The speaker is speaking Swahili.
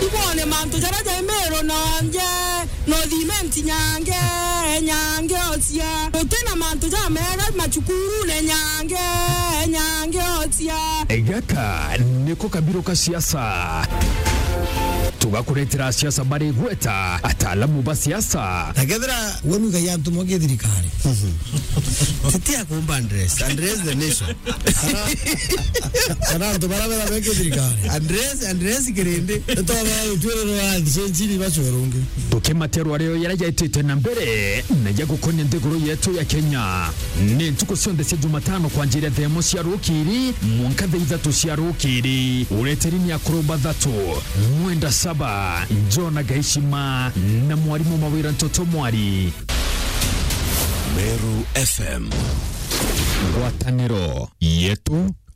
Tubone manto jaraja emero nanje no dimenti nyange otia otena manto jamera machukuru ne nyange otia egaka niko kabiro ka siasa tugakuretera siasa bari gweta ataalamu ba siasa agedra wonu ga yantu mo gedrikari titia kumba Andres the nation ana to barabara ba gedrikari Andres kirinde to ba utwero wa senjini bachorunge tukimatero areo yarajaitete na mbere najya gukonya ndeguro yetu ya Kenya ni ntuko sonde se Jumatano kwa njira themo cia rukiri munkathe ithatu cia rukiri ureterini akroba thatu mwenda saba Njona Gaishima na mwarimu mawira Ntoto Mwari. Meru FM, ngwataniro yetu